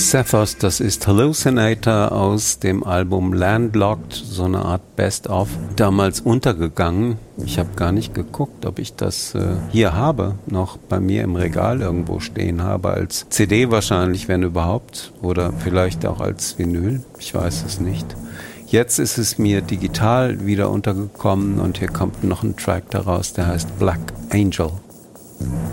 Sethos, das ist Hallucinator aus dem Album Landlocked, so eine Art Best-of, damals untergegangen. Ich habe gar nicht geguckt, ob ich das hier habe, noch bei mir im Regal irgendwo stehen habe, als CD wahrscheinlich, wenn überhaupt, oder vielleicht auch als Vinyl, ich weiß es nicht. Jetzt ist es mir digital wieder untergekommen und hier kommt noch ein Track daraus, der heißt Black Angel.